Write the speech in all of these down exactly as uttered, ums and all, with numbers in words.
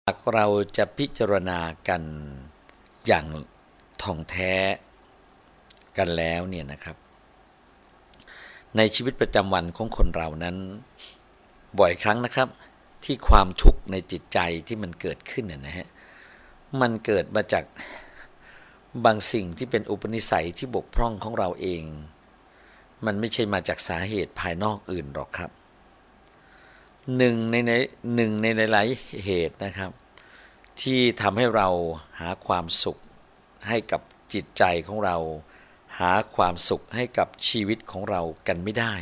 หากเราจะพิจารณากันอย่างท่องแท้กันแล้วเนี่ยนะครับในชีวิตประจำวันของคนเรานั้นบ่อยครั้งนะครับที่ความทุกข์ในจิตใจที่มันเกิดขึ้นนะฮะมันเกิดมาจากบางสิ่งที่เป็นอุปนิสัยที่บกพร่องของเราเองมันไม่ใช่มาจากสาเหตุภายนอกอื่นหรอกครับหนึ่งในในหนึ่งในหลายๆเหตุนะครับที่ทำให้เราหาความสุขให้กับจิตใจของเราหาความสุขให้กับชีวิตของเรากันไม่ได้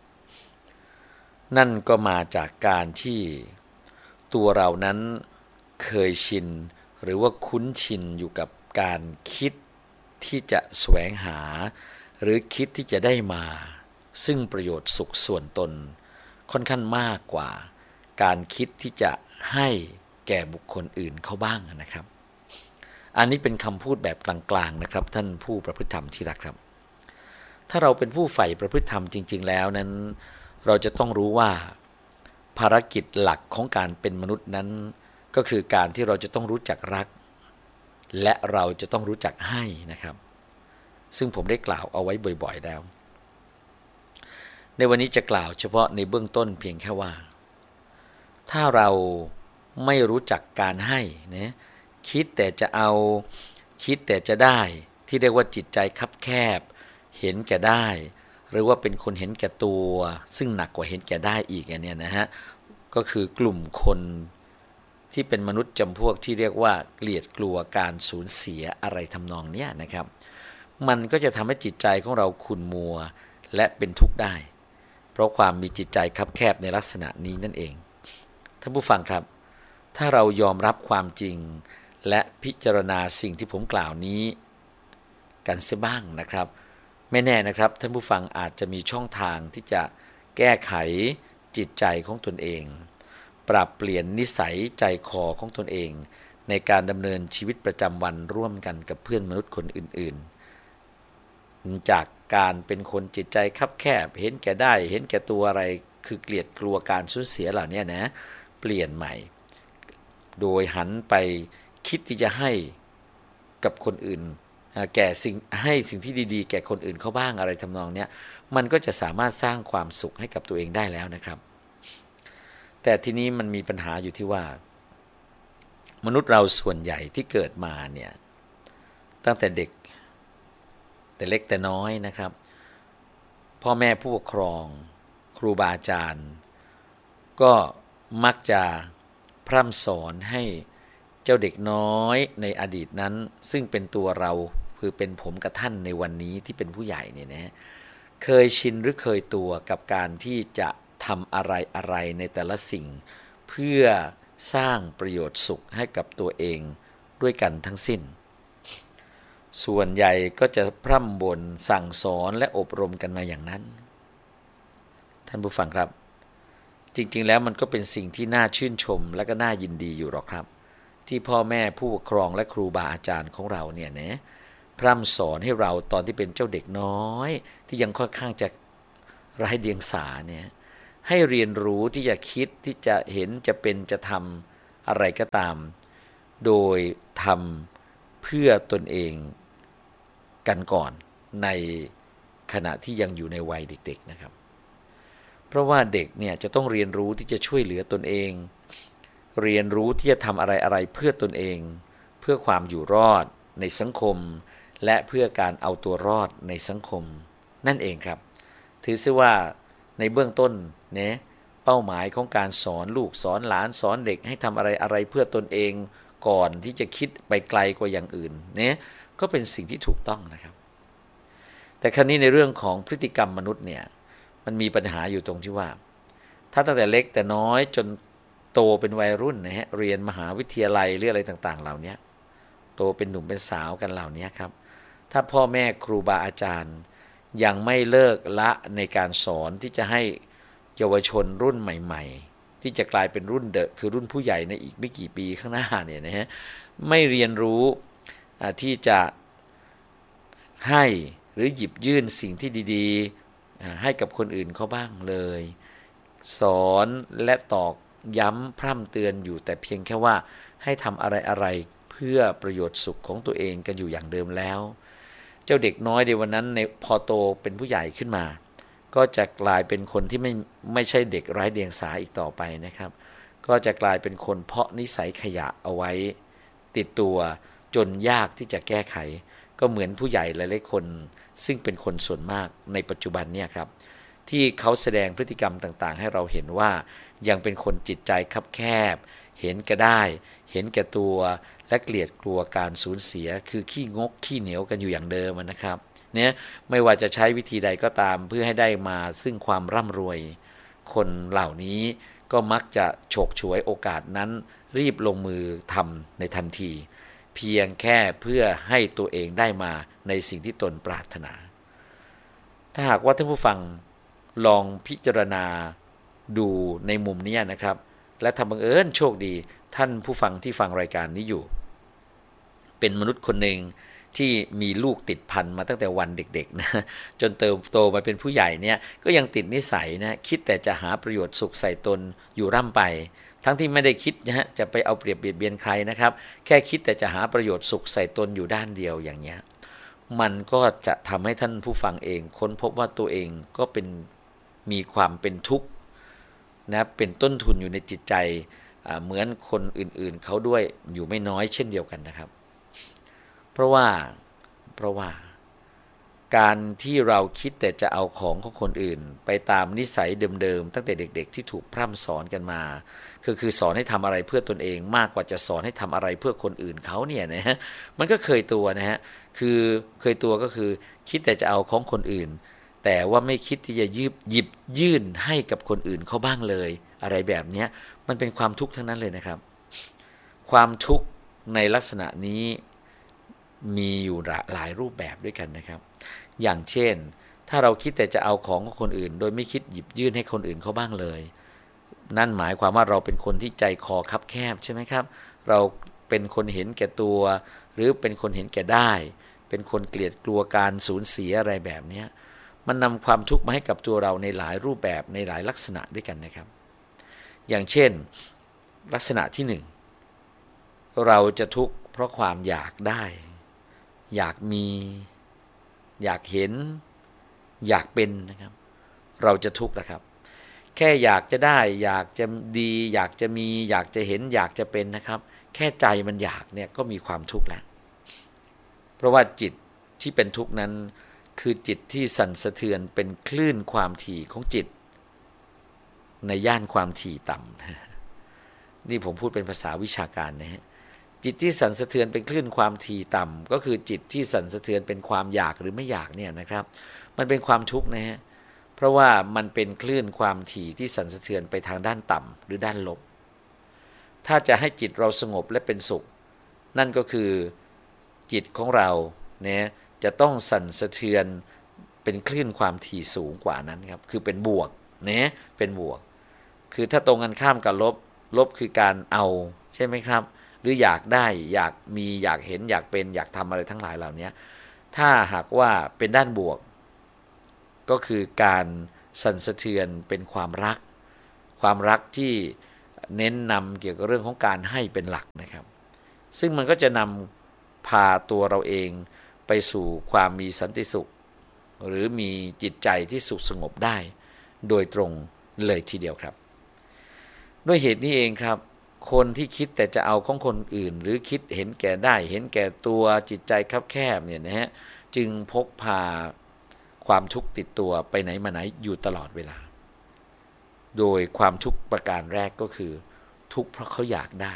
นั่นก็มาจากการที่ตัวเรานั้นเคยชินหรือว่าคุ้นชินอยู่กับการคิดที่จะแสวงหาหรือคิดที่จะได้มาซึ่งประโยชน์สุขส่วนตนค่อนข้างมากกว่าการคิดที่จะให้แก่บุคคลอื่นเขาบ้างนะครับอันนี้เป็นคำพูดแบบกลางๆนะครับท่านผู้ประพฤติธรรมที่รักครับถ้าเราเป็นผู้ใฝ่ประพฤติธรรมจริงๆแล้วนั้นเราจะต้องรู้ว่าภารกิจหลักของการเป็นมนุษย์นั้นก็คือการที่เราจะต้องรู้จักรักและเราจะต้องรู้จักให้นะครับซึ่งผมได้กล่าวเอาไว้บ่อยๆแล้วในวันนี้จะกล่าวเฉพาะในเบื้องต้นเพียงแค่ว่าถ้าเราไม่รู้จักการให้นะคิดแต่จะเอาคิดแต่จะได้ที่เรียกว่าจิตใจคับแคบเห็นแก่ได้หรือว่าเป็นคนเห็นแก่ตัวซึ่งหนักกว่าเห็นแก่ได้อีกอันนี้นะฮะก็คือกลุ่มคนที่เป็นมนุษย์จำพวกที่เรียกว่าเกลียดกลัวการสูญเสียอะไรทำนองนี้นะครับมันก็จะทำให้จิตใจของเราขุ่นมัวและเป็นทุกข์ได้เพราะความมีจิตใจคับแคบในลักษณะนี้นั่นเองท่านผู้ฟังครับถ้าเรายอมรับความจริงและพิจารณาสิ่งที่ผมกล่าวนี้กันเสียบ้างนะครับไม่แน่นะครับท่านผู้ฟังอาจจะมีช่องทางที่จะแก้ไขจิตใจของตนเองปรับเปลี่ยนนิสัยใจคอของตนเองในการดำเนินชีวิตประจำวันร่วมกันกับเพื่อนมนุษย์คนอื่นๆจากการเป็นคนจิตใจคับแคบเห็นแก่ได้เห็นแก่ตัวอะไรคือเกลียดกลัวการสูญเสียเหล่านี้นะเปลี่ยนใหม่โดยหันไปคิดที่จะให้กับคนอื่นแก่สิ่งให้สิ่งที่ดีๆแก่คนอื่นเขาบ้างอะไรทำนองนี้มันก็จะสามารถสร้างความสุขให้กับตัวเองได้แล้วนะครับแต่ทีนี้มันมีปัญหาอยู่ที่ว่ามนุษย์เราส่วนใหญ่ที่เกิดมาเนี่ยตั้งแต่เด็กแต่เล็กแต่น้อยนะครับพ่อแม่ผู้ปกครองครูบาอาจารย์ก็มักจะพร่ำสอนให้เจ้าเด็กน้อยในอดีตนั้นซึ่งเป็นตัวเราคือเป็นผมกับท่านในวันนี้ที่เป็นผู้ใหญ่เนี่ยนะเคยชินหรือเคยตัวกับการที่จะทำอะไรอะไรในแต่ละสิ่งเพื่อสร้างประโยชน์สุขให้กับตัวเองด้วยกันทั้งสิ้นส่วนใหญ่ก็จะพร่ำบ่นสั่งสอนและอบรมกันมาอย่างนั้นท่านผู้ฟังครับจริงๆแล้วมันก็เป็นสิ่งที่น่าชื่นชมและก็น่ายินดีอยู่หรอกครับที่พ่อแม่ผู้ปกครองและครูบาอาจารย์ของเราเนี่ยนะพร่ำสอนให้เราตอนที่เป็นเจ้าเด็กน้อยที่ยังค่อนข้างจะไร้เดียงสาเนี่ยให้เรียนรู้ที่จะคิดที่จะเห็นจะเป็นจะทำอะไรก็ตามโดยทำเพื่อตนเองกันก่อนในขณะที่ยังอยู่ในวัยเด็กๆนะครับเพราะว่าเด็กเนี่ยจะต้องเรียนรู้ที่จะช่วยเหลือตนเองเรียนรู้ที่จะทำอะไรอะไรเพื่อตนเองเพื่อความอยู่รอดในสังคมและเพื่อการเอาตัวรอดในสังคมนั่นเองครับถือซะว่าในเบื้องต้นเนี่ยเป้าหมายของการสอนลูกสอนหลานสอนเด็กให้ทำอะไรอะไรเพื่อตนเองก่อนที่จะคิดไปไกลกว่าอย่างอื่นเนี่ยก็เป็นสิ่งที่ถูกต้องนะครับแต่คราวนี้ในเรื่องของพฤติกรรมมนุษย์เนี่ยมันมีปัญหาอยู่ตรงที่ว่าถ้าตั้งแต่เล็กแต่น้อยจนโตเป็นวัยรุ่นนะฮะเรียนมหาวิทยาลัยหรืออะไรต่างๆเหล่านี้โตเป็นหนุ่มเป็นสาวกันเหล่านี้ครับถ้าพ่อแม่ครูบาอาจารย์ยังไม่เลิกละในการสอนที่จะให้เยาวชนรุ่นใหม่ๆที่จะกลายเป็นรุ่นเดอะคือรุ่นผู้ใหญ่ในอีกไม่กี่ปีข้างหน้าเนี่ยนะฮะไม่เรียนรู้ที่จะให้หรือหยิบยื่นสิ่งที่ดีๆให้กับคนอื่นเขาบ้างเลยสอนและตอกย้ำพร่ำเตือนอยู่แต่เพียงแค่ว่าให้ทำอะไรอะไรเพื่อประโยชน์สุขของตัวเองกันอยู่อย่างเดิมแล้วเจ้าเด็กน้อยในวันนั้นในพอโตเป็นผู้ใหญ่ขึ้นมาก็จะกลายเป็นคนที่ไม่ไม่ใช่เด็กไร้เดียงสาอีกต่อไปนะครับก็จะกลายเป็นคนเพาะนิสัยขยะเอาไว้ติดตัวจนยากที่จะแก้ไขก็เหมือนผู้ใหญ่หลายๆคนซึ่งเป็นคนส่วนมากในปัจจุบันเนี่ยครับที่เขาแสดงพฤติกรรมต่างๆให้เราเห็นว่ายังเป็นคนจิตใจคับแคบเห็นแก่ได้เห็นแก่ตัวและเกลียดกลัวการสูญเสียคือขี้งกขี้เหนียวกันอยู่อย่างเดิมนะครับเนี่ยไม่ว่าจะใช้วิธีใดก็ตามเพื่อให้ได้มาซึ่งความร่ำรวยคนเหล่านี้ก็มักจะฉกฉวยโอกาสนั้นรีบลงมือทำในทันทีเพียงแค่เพื่อให้ตัวเองได้มาในสิ่งที่ตนปรารถนาถ้าหากว่าท่านผู้ฟังลองพิจารณาดูในมุมนี้นะครับและถ้าบังเอิญโชคดีท่านผู้ฟังที่ฟังรายการนี้อยู่เป็นมนุษย์คนหนึ่งที่มีลูกติดพันมาตั้งแต่วันเด็กๆนะจนเติบโตมาเป็นผู้ใหญ่เนี่ยก็ยังติดนิสัยนะคิดแต่จะหาประโยชน์สุขใส่ตนอยู่ร่ำไปทั้งที่ไม่ได้คิดนะฮะจะไปเอาเปรียบเบียดเบียนใครนะครับแค่คิดแต่จะหาประโยชน์สุขใส่ตนอยู่ด้านเดียวอย่างเงี้ยมันก็จะทำให้ท่านผู้ฟังเองค้นพบว่าตัวเองก็เป็นมีความเป็นทุกข์นะเป็นต้นทุนอยู่ในจิตใจเหมือนคนอื่นๆเขาด้วยอยู่ไม่น้อยเช่นเดียวกันนะครับเพราะว่าเพราะว่าการที่เราคิดแต่จะเอาของของคนอื่นไปตามนิสัยเดิมๆตั้งแต่เด็กๆที่ถูกพร่ำสอนกันมาคือคือสอนให้ทำอะไรเพื่อตนเองมากกว่าจะสอนให้ทำอะไรเพื่อคนอื่นเขาเนี่ยนะฮะมันก็เคยตัวนะฮะคือเคยตัวก็คือคิดแต่จะเอาของคนอื่นแต่ว่าไม่คิดที่จะยืบหยิบยื่นให้กับคนอื่นเขาบ้างเลยอะไรแบบนี้มันเป็นความทุกข์ทั้งนั้นเลยนะครับความทุกข์ในลักษณะนี้มีอยู่หลายรูปแบบด้วยกันนะครับอย่างเช่นถ้าเราคิดแต่จะเอาของของคนอื่นโดยไม่คิดหยิบยื่นให้คนอื่นเขาบ้างเลยนั่นหมายความว่าเราเป็นคนที่ใจคอคับแคบใช่ไหมครับเราเป็นคนเห็นแก่ตัวหรือเป็นคนเห็นแก่ได้เป็นคนเกลียดกลัวการสูญเสียอะไรแบบนี้มันนำความทุกข์มาให้กับตัวเราในหลายรูปแบบในหลายลักษณะด้วยกันนะครับอย่างเช่นลักษณะที่หนึ่งเราจะทุกข์เพราะความอยากได้อยากมีอยากเห็นอยากเป็นนะครับเราจะทุกข์นะครับแค่อยากจะได้อยากจะดีอยากจะมีอยากจะเห็นอยากจะเป็นนะครับแค่ใจมันอยากเนี่ยก็มีความทุกข์แล้วเพราะว่าจิตที่เป็นทุกข์นั้นคือจิตที่สั่นสะเทือนเป็นคลื่นความถี่ของจิตในย่านความถี่ต่ำนี่ผมพูดเป็นภาษาวิชาการนะฮะจิตที่สั่นสะเทือนเป็นคลื่นความถี่ต่ำก็คือจิตที่สั่นสะเทือนเป็นความอยากหรือไม่อยากเนี่ยนะครับมันเป็นความทุกข์นะฮะเพราะว่ามันเป็นคลื่นความถี่ที่สั่นสะเทือนไปทางด้านต่ำหรือด้านลบถ้าจะให้จิตเราสงบและเป็นสุขนั่นก็คือจิตของเราเนี่ยจะต้องสั่นสะเทือนเป็นคลื่นความถี่สูงกว่านั้นครับคือเป็นบวกเนี่ยเป็นบวกคือถ้าตรงกันข้ามกับลบลบคือการเอาใช่ไหมครับหรืออยากได้อยากมีอยากเห็นอยากเป็นอยากทำอะไรทั้งหลายเหล่านี้ถ้าหากว่าเป็นด้านบวกก็คือการสั่นสะเทือนเป็นความรักความรักที่เน้นนำเกี่ยวกับเรื่องของการให้เป็นหลักนะครับซึ่งมันก็จะนำพาตัวเราเองไปสู่ความมีสันติสุขหรือมีจิตใจที่สุขสงบได้โดยตรงเลยทีเดียวครับด้วยเหตุนี้เองครับคนที่คิดแต่จะเอาของคนอื่นหรือคิดเห็นแก่ได้เห็นแก่ตัวจิตใจคับแคบเนี่ยนะฮะจึงพกพาความทุกข์ติดตัวไปไหนมาไหนอยู่ตลอดเวลาโดยความทุกข์ประการแรกก็คือทุกข์เพราะเขาอยากได้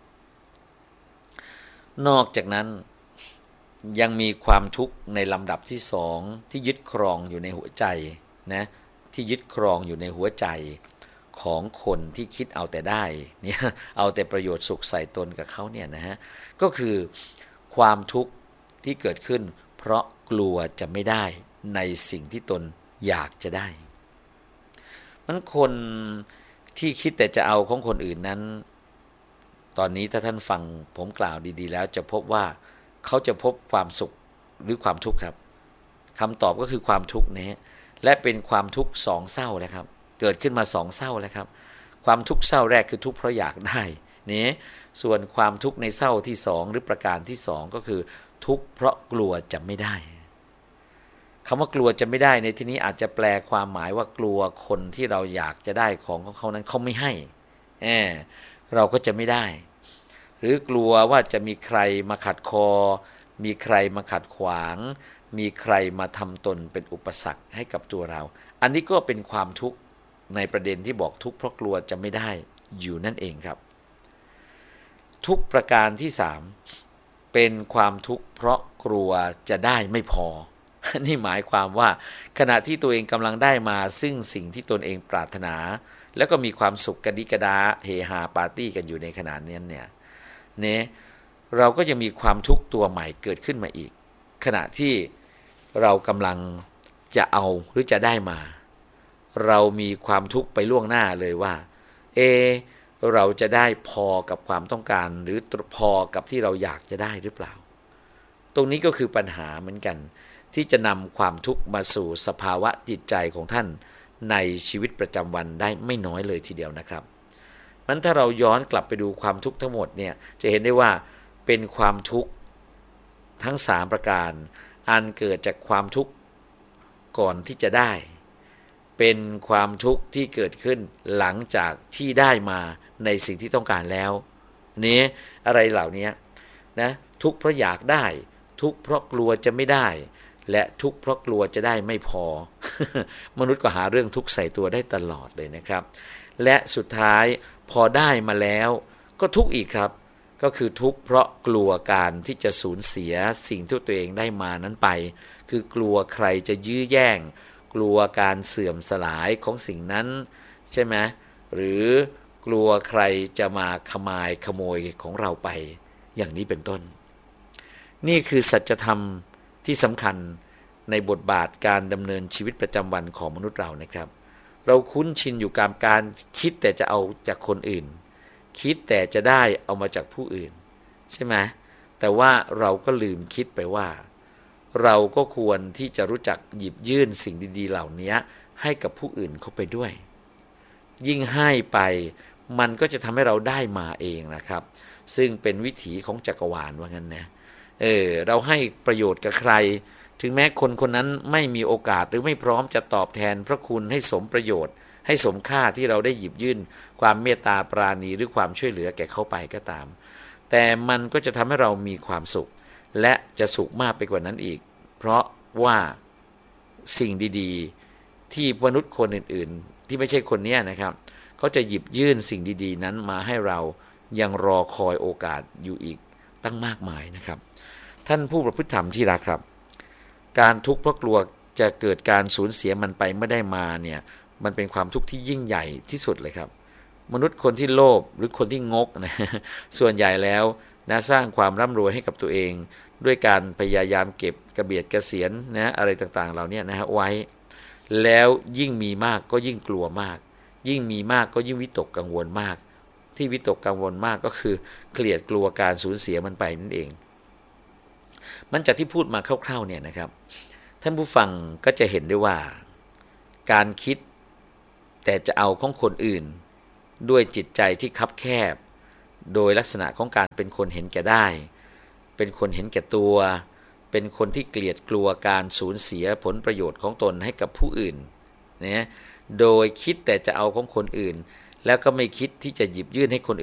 นอกจากนั้นยังมีความทุกข์ในลำดับที่สองที่ยึดครองอยู่ในหัวใจนะที่ยึดครองอยู่ในหัวใจของคนที่คิดเอาแต่ได้เนี่ยเอาแต่ประโยชน์สุขใส่ตนกับเขาเนี่ยนะฮะก็คือความทุกข์ที่เกิดขึ้นเพราะกลัวจะไม่ได้ในสิ่งที่ตนอยากจะได้มันคนที่คิดแต่จะเอาของคนอื่นนั้นตอนนี้ถ้าท่านฟังผมกล่าวดีๆแล้วจะพบว่าเขาจะพบความสุขหรือความทุกข์ครับคำตอบก็คือความทุกข์นะฮะและเป็นความทุกข์สองเศร้าแล้วครับเกิดขึ้นมาสองเศร้าแล้วครับความทุกข์เศร้าแรกคือทุกข์เพราะอยากได้นี่ส่วนความทุกข์ในเศร้าที่สองหรือประการที่สองก็คือทุกข์เพราะกลัวจะไม่ได้คำว่ากลัวจะไม่ได้ในที่นี้อาจจะแปลความหมายว่ากลัวคนที่เราอยากจะได้ของของเขานั้นเขาไม่ให้เออเราก็จะไม่ได้หรือกลัวว่าจะมีใครมาขัดคอมีใครมาขัดขวางมีใครมาทำตนเป็นอุปสรรคให้กับตัวเราอันนี้ก็เป็นความทุกข์ในประเด็นที่บอกทุกข์เพราะกลัวจะไม่ได้อยู่นั่นเองครับทุกประการที่สามเป็นความทุกข์เพราะกลัวจะได้ไม่พอนี่หมายความว่าขณะที่ตัวเองกำลังได้มาซึ่งสิ่งที่ตนเองปรารถนาแล้วก็มีความสุขกระดิกระดาเฮฮาปาร์ตี้กันอยู่ในขณะนี้เนี่ยเนี่ยเราก็ยังมีความทุกข์ตัวใหม่เกิดขึ้นมาอีกขณะที่เรากำลังจะเอาหรือจะได้มาเรามีความทุกข์ไปล่วงหน้าเลยว่าเอเราจะได้พอกับความต้องการหรือพอกับที่เราอยากจะได้หรือเปล่าตรงนี้ก็คือปัญหาเหมือนกันที่จะนำความทุกข์มาสู่สภาวะจิตใจของท่านในชีวิตประจำวันได้ไม่น้อยเลยทีเดียวนะครับมันถ้าเราย้อนกลับไปดูความทุกข์ทั้งหมดเนี่ยจะเห็นได้ว่าเป็นความทุกข์ทั้งสามประการอันเกิดจากความทุกข์ก่อนที่จะได้เป็นความทุกข์ที่เกิดขึ้นหลังจากที่ได้มาในสิ่งที่ต้องการแล้วนี้อะไรเหล่านี้นะทุกข์เพราะอยากได้ทุกข์เพราะกลัวจะไม่ได้และทุกข์เพราะกลัวจะได้ไม่พอ มนุษย์ก็หาเรื่องทุกข์ใส่ตัวได้ตลอดเลยนะครับและสุดท้ายพอได้มาแล้วก็ทุกข์อีกครับก็คือทุกข์เพราะกลัวการที่จะสูญเสียสิ่งที่ตัวเองได้มานั้นไปคือกลัวใครจะยื้อแย่งกลัวการเสื่อมสลายของสิ่งนั้นใช่ไหมหรือกลัวใครจะมาขมายขโมยของเราไปอย่างนี้เป็นต้นนี่คือสัจธรรมที่สำคัญในบทบาทการดำเนินชีวิตประจำวันของมนุษย์เรานะครับเราคุ้นชินอยู่กับการคิดแต่จะเอาจากคนอื่นคิดแต่จะได้เอามาจากผู้อื่นใช่ไหมแต่ว่าเราก็ลืมคิดไปว่าเราก็ควรที่จะรู้จักหยิบยื่นสิ่งดีๆเหล่านี้ให้กับผู้อื่นเข้าไปด้วยยิ่งให้ไปมันก็จะทำให้เราได้มาเองนะครับซึ่งเป็นวิถีของจักรวาลว่างั้นนะเออเราให้ประโยชน์กับใครถึงแม้คนคนนั้นไม่มีโอกาสหรือไม่พร้อมจะตอบแทนพระคุณให้สมประโยชน์ให้สมค่าที่เราได้หยิบยื่นความเมตตาปราณีหรือความช่วยเหลือแก่เขาไปก็ตามแต่มันก็จะทำให้เรามีความสุขและจะสุขมากไปกว่านั้นอีกเพราะว่าสิ่งดีๆที่มนุษย์คนอื่นๆที่ไม่ใช่คนนี้นะครับเขาจะหยิบยื่นสิ่งดีๆนั้นมาให้เรายังรอคอยโอกาสอยู่อีกตั้งมากมายนะครับท่านผู้ประพฤติธรรมที่รักครับการทุกข์เพราะกลัวจะเกิดการสูญเสียมันไปไม่ได้มาเนี่ยมันเป็นความทุกข์ที่ยิ่งใหญ่ที่สุดเลยครับมนุษย์คนที่โลภหรือคนที่งกนะส่วนใหญ่แล้วนะสร้างความร่ำรวยให้กับตัวเองด้วยการพยายามเก็บกระเบียดกระเสียนนะอะไรต่างๆเหล่านี้นะฮะไว้แล้วยิ่งมีมากก็ยิ่งกลัวมากยิ่งมีมากก็ยิ่งวิตกกังวลมากที่วิตกกังวลมากก็คือเกลียดกลัวการสูญเสียมันไปนั่นเองมันจากที่พูดมาคร่าวๆเนี่ยนะครับท่านผู้ฟังก็จะเห็นได้ว่าการคิดแต่จะเอาของคนอื่นด้วยจิตใจที่คับแคบโดยลักษณะของการเป็นคนเห็นแก่ได้เป็นคนเห็นแก่ตัวเป็นคนที่เกลียดกลัวการสูญเสียผลประโยชน์ของตนให้กับผู้อื่นนะโดยคิดแต่จะเอาของคนอื่นแล้วก็ไม่คิดที่จะหยิบยื่นให้คน